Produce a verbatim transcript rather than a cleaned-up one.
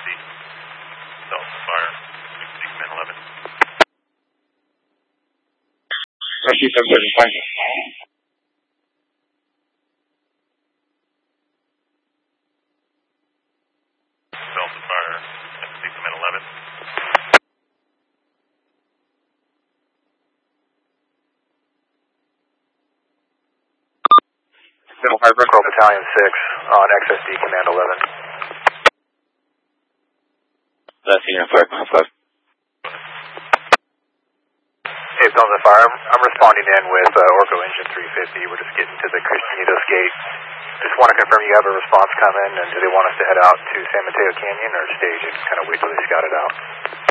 C. Delta Fire, X S D Command eleven. Rocky seven five. Delta Fire, X S D Command eleven. Middle Harbor, Corps Battalion six on X S D Command eleven. That's Unit five five five. Hey, Delta Fire, I'm, I'm responding in with uh, Orco Engine three fifty. We're just getting to the Cristianitos Gate. Just want to confirm you have a response coming, and do they want us to head out to San Mateo Canyon or stage and kind of wait till they scout it out?